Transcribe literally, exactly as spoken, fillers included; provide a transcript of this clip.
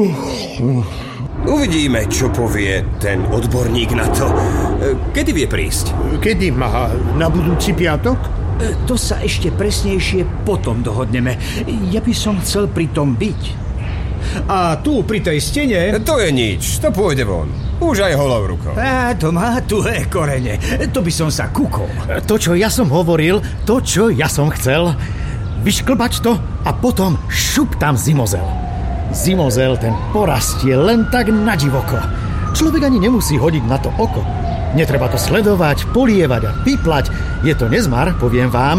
Uvidíme, čo povie ten odborník na to. Kedy vie prísť? Kedy má? Na budúci piatok? To sa ešte presnejšie potom dohodneme. Ja by som chcel pri tom byť. A tu, pri tej stene... To je nič, to pôjde von. Už aj holou rukou. A to má tuhé korene. To by som sa kúkol. To, čo ja som hovoril, to, čo ja som chcel. Vyšklbať to a potom šup tam zimozel. Zimozel ten porastie len tak na divoko. Človek ani nemusí hodiť na to oko. Netreba to sledovať, polievať a piplať. Je to nezmar, poviem vám.